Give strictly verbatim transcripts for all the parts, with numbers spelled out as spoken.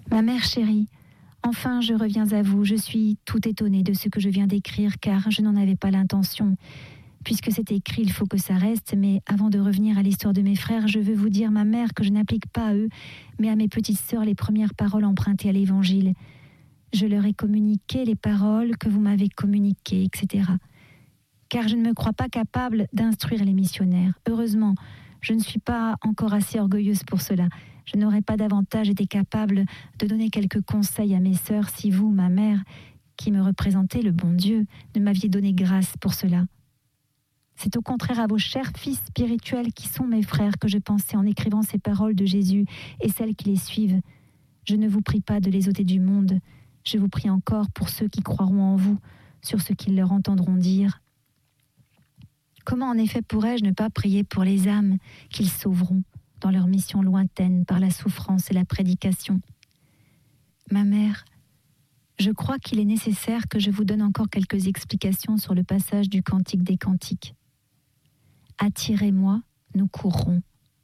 Ma mère chérie, enfin je reviens à vous, je suis tout étonnée de ce que je viens d'écrire car je n'en avais pas l'intention. Puisque c'est écrit, il faut que ça reste, mais avant de revenir à l'histoire de mes frères, je veux vous dire, ma mère, que je n'applique pas à eux, mais à mes petites sœurs les premières paroles empruntées à l'Évangile. Je leur ai communiqué les paroles que vous m'avez communiquées, et cetera. Car je ne me crois pas capable d'instruire les missionnaires. Heureusement, je ne suis pas encore assez orgueilleuse pour cela. Je n'aurais pas davantage été capable de donner quelques conseils à mes sœurs si vous, ma mère, qui me représentez le bon Dieu, ne m'aviez donné grâce pour cela. C'est au contraire à vos chers fils spirituels qui sont mes frères que je pensais en écrivant ces paroles de Jésus et celles qui les suivent. Je ne vous prie pas de les ôter du monde. Je vous prie encore pour ceux qui croiront en vous, sur ce qu'ils leur entendront dire. Comment en effet pourrais-je ne pas prier pour les âmes qu'ils sauveront dans leur mission lointaine par la souffrance et la prédication? Ma mère, je crois qu'il est nécessaire que je vous donne encore quelques explications sur le passage du Cantique des Cantiques. Attirez-moi, nous courrons.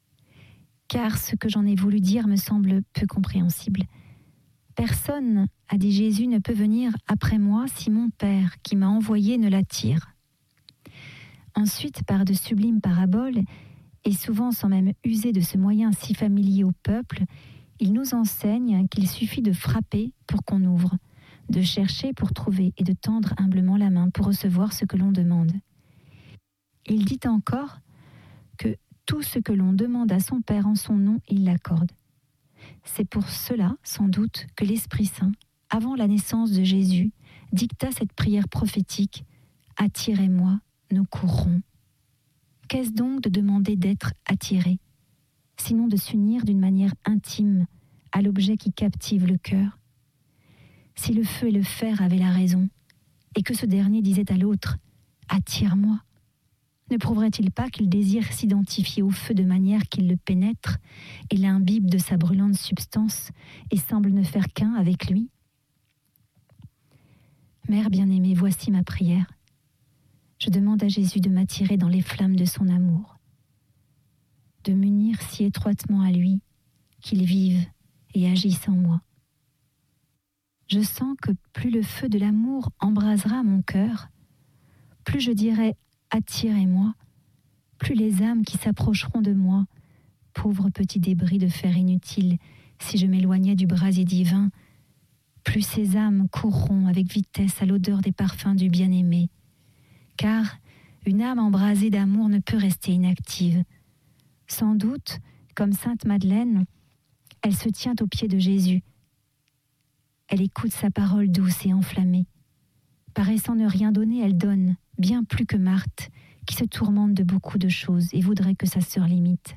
Car ce que j'en ai voulu dire me semble peu compréhensible. Personne, a dit Jésus, ne peut venir après moi si mon Père qui m'a envoyé ne l'attire. Ensuite, par de sublimes paraboles, et souvent sans même user de ce moyen si familier au peuple, il nous enseigne qu'il suffit de frapper pour qu'on ouvre, de chercher pour trouver et de tendre humblement la main pour recevoir ce que l'on demande. Il dit encore que tout ce que l'on demande à son Père en son nom, il l'accorde. C'est pour cela, sans doute, que l'Esprit Saint, avant la naissance de Jésus, dicta cette prière prophétique « Attirez-moi, nous courrons ». Qu'est-ce donc de demander d'être attiré, sinon de s'unir d'une manière intime à l'objet qui captive le cœur? Si le feu et le fer avaient la raison, et que ce dernier disait à l'autre « Attire-moi », ne prouverait-il pas qu'il désire s'identifier au feu de manière qu'il le pénètre et l'imbibe de sa brûlante substance et semble ne faire qu'un avec lui? Mère bien-aimée, voici ma prière. Je demande à Jésus de m'attirer dans les flammes de son amour, de m'unir si étroitement à lui qu'il vive et agisse en moi. Je sens que plus le feu de l'amour embrasera mon cœur, plus je dirai « attirez-moi », plus les âmes qui s'approcheront de moi, pauvres petits débris de fer inutile, si je m'éloignais du brasier divin, plus ces âmes courront avec vitesse à l'odeur des parfums du bien-aimé. Car une âme embrasée d'amour ne peut rester inactive. Sans doute, comme sainte Madeleine, elle se tient aux pieds de Jésus. Elle écoute sa parole douce et enflammée. Paraissant ne rien donner, elle donne, bien plus que Marthe, qui se tourmente de beaucoup de choses et voudrait que sa sœur l'imite.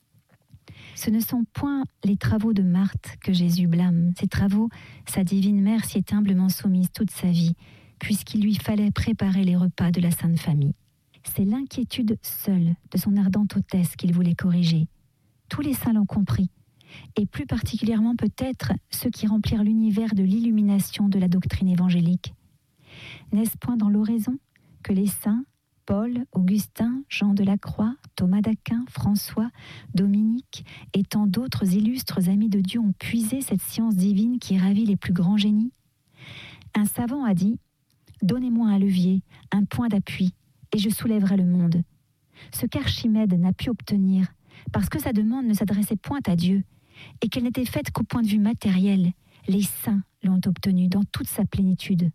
Ce ne sont point les travaux de Marthe que Jésus blâme. Ces travaux, sa divine mère s'y est humblement soumise toute sa vie, puisqu'il lui fallait préparer les repas de la Sainte Famille. C'est l'inquiétude seule de son ardente hôtesse qu'il voulait corriger. Tous les saints l'ont compris, et plus particulièrement peut-être ceux qui remplirent l'univers de l'illumination de la doctrine évangélique. N'est-ce point dans l'oraison que les saints, Paul, Augustin, Jean de la Croix, Thomas d'Aquin, François, Dominique et tant d'autres illustres amis de Dieu ont puisé cette science divine qui ravit les plus grands génies? Un savant a dit « Donnez-moi un levier, un point d'appui, et je soulèverai le monde ». Ce qu'Archimède n'a pu obtenir, parce que sa demande ne s'adressait point à Dieu, et qu'elle n'était faite qu'au point de vue matériel, les saints l'ont obtenu dans toute sa plénitude.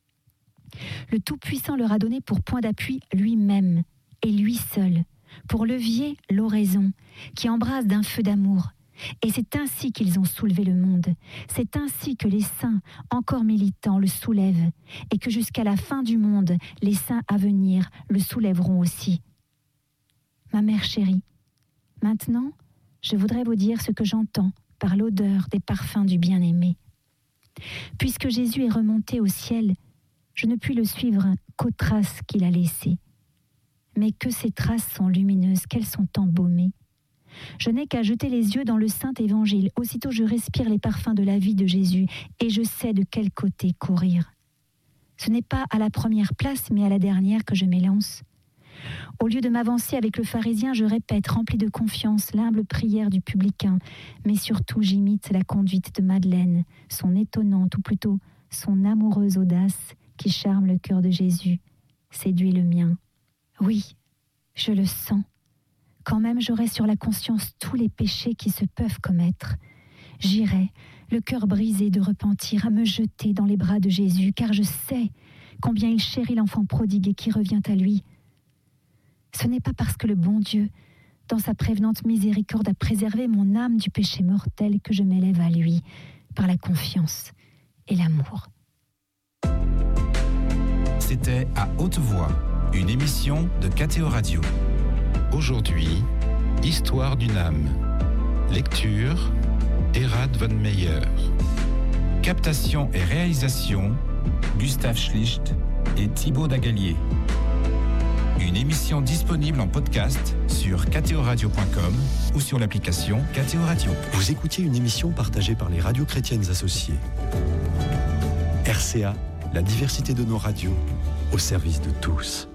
Le Tout-Puissant leur a donné pour point d'appui lui-même, et lui seul, pour levier l'oraison, qui embrase d'un feu d'amour. Et c'est ainsi qu'ils ont soulevé le monde. C'est ainsi que les saints, encore militants, le soulèvent, et que jusqu'à la fin du monde, les saints à venir le soulèveront aussi. Ma mère chérie, maintenant, je voudrais vous dire ce que j'entends par l'odeur des parfums du bien-aimé. Puisque Jésus est remonté au ciel, je ne puis le suivre qu'aux traces qu'il a laissées. Mais que ces traces sont lumineuses, qu'elles sont embaumées. Je n'ai qu'à jeter les yeux dans le Saint Évangile. Aussitôt je respire les parfums de la vie de Jésus et je sais de quel côté courir. Ce n'est pas à la première place, mais à la dernière que je m'élance. Au lieu de m'avancer avec le pharisien, je répète, rempli de confiance, l'humble prière du publicain. Mais surtout, j'imite la conduite de Madeleine, son étonnante, ou plutôt son amoureuse audace qui charme le cœur de Jésus, séduit le mien. Oui, je le sens. Quand même j'aurai sur la conscience tous les péchés qui se peuvent commettre. J'irai, le cœur brisé de repentir, à me jeter dans les bras de Jésus, car je sais combien il chérit l'enfant prodigue qui revient à lui. Ce n'est pas parce que le bon Dieu, dans sa prévenante miséricorde, a préservé mon âme du péché mortel que je m'élève à lui par la confiance et l'amour. C'était À Haute Voix, une émission de K T O Radio. Aujourd'hui, Histoire d'une âme. Lecture, Erhard von Meyer. Captation et réalisation, Gustave Schlicht et Thibaut Dagalier. Une émission disponible en podcast sur k t o radio point com ou sur l'application K T O Radio. Vous écoutiez une émission partagée par les radios chrétiennes associées. R C A, la diversité de nos radios, au service de tous.